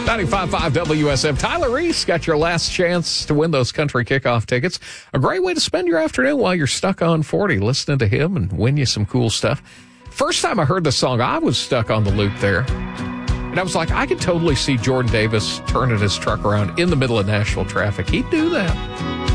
95.5 WSM. Tyler Reese got your last chance to win those country kickoff tickets. A great way to spend your afternoon while you're stuck on 40, listening to him and win you some cool stuff. First time I heard the song, I was stuck on the loop there. And I was like, I could totally see Jordan Davis turning his truck around in the middle of Nashville traffic. He'd do that.